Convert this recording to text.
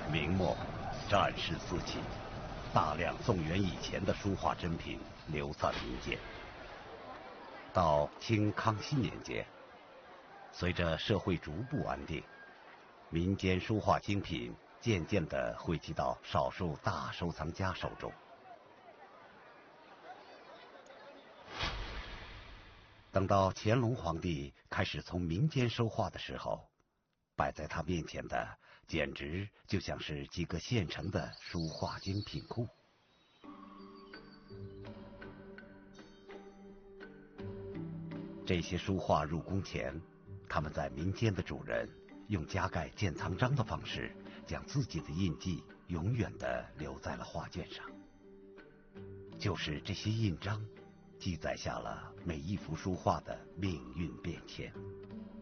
明末，战事四起，大量宋元以前的书画珍品流散民间。到清康熙年间，随着社会逐步安定，民间书画精品渐渐地汇集到少数大收藏家手中。等到乾隆皇帝开始从民间收画的时候，摆在他面前的简直就像是几个现成的书画精品库。这些书画入宫前，他们在民间的主人用加盖建藏章的方式，将自己的印记永远地留在了画卷上。就是这些印章，记载下了每一幅书画的命运变迁。